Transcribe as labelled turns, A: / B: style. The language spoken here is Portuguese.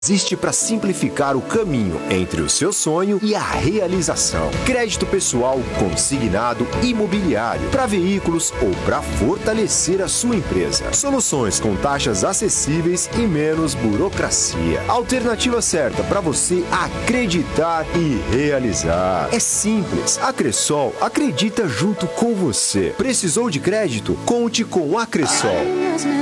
A: Existe para simplificar o caminho entre o seu sonho e a realização. Crédito pessoal, consignado, imobiliário, para veículos ou para fortalecer a sua empresa. Soluções com taxas acessíveis e menos burocracia. Alternativa certa para você acreditar e realizar. É simples. A Cressol acredita junto com você. Precisou de crédito? Conte com a Cressol.